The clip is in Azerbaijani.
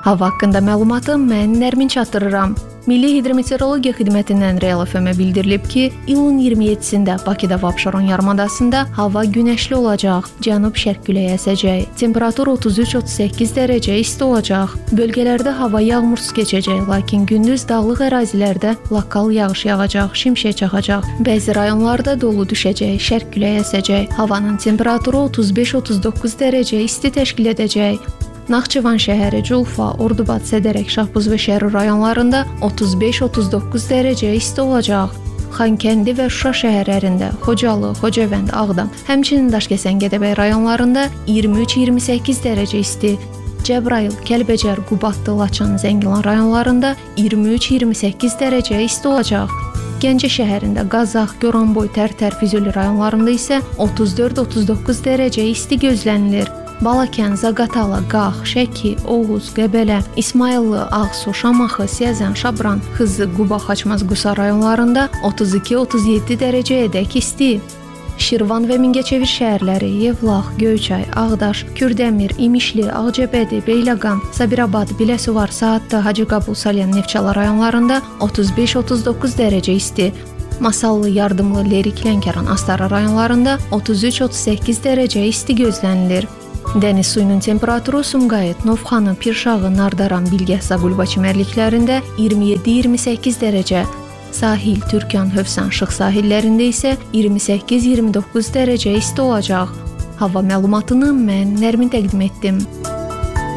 Hava haqqında məlumatı mən Nərmin çatdırıram. Milli Hidrometeorologiya Xidmətindən Real FM-ə bildirilib ki, iyulun 27-sində Bakıda və Abşeron yarımadasında hava günəşli olacaq, cənub-şərq küləyi əsəcək. Temperatur 33-38 dərəcə isti olacaq. Bölgələrdə hava yağmursuz keçəcək, lakin gündüz dağlıq ərazilərdə lokal yağış yağacaq, şimşək çaxacaq. Bəzi rayonlarda dolu düşəcək, şərq küləyi əsəcək. Havanın temperaturu 35-39 dərəcə isti təşkil edəcək. Naxçıvan şəhəri, Culfa, Ordubad, Sədərək, Şahbuz və Şəri rayonlarında 35-39 dərəcə isti olacaq. Xankəndi və Şuşa şəhərlərində, Xocalı, Xocavənd, Ağdam, həmçinin Daşkəsən, Gədəbəy rayonlarında 23-28 dərəcə isti. Cəbrayıl, Kəlbəcər, Qubadlı, Laçın, Zəngilan rayonlarında 23-28 dərəcə isti olacaq. Gəncə şəhərində, Qazax, Goranboy, Tərtər, Füzuli rayonlarında isə 34-39 dərəcə isti gözlənilir. Balakən, Zaqatala, Qax, Şəki, Oğuz, Qəbələ, İsmayıllı, Ağsu, Şamaxı, Siyəzən, Şabran, Xızı, Quba, Xaçmaz, Qusa rayonlarında 32-37 dərəcəyədək isti. Şirvan və Mingəçevir şəhərləri, Yevlax, Göyçay, Ağdaş, Kürdəmir, İmişli, Ağcabədi, Beyləqan, Sabirabad, Biləsuvar, Saatlı, Hacıqabul, Salyan, Neftçala rayonlarında 35-39 dərəcə isti. Masallı, Yardımlı, Lerik, Lənkəran, Astara rayonlarında 33-38 dərəcə isti gözlənilir. Dəniz suyunun temperaturu Sumqayıt, Novxanı, Pirşağı, Nardaran, Bilgəh, Zabulba çimərliklərində 27-28 dərəcə. Sahil, Türkan, Hövsan, Şıx sahillərində isə 28-29 dərəcə isti olacaq. Hava məlumatını mən Nərmin təqdim etdim.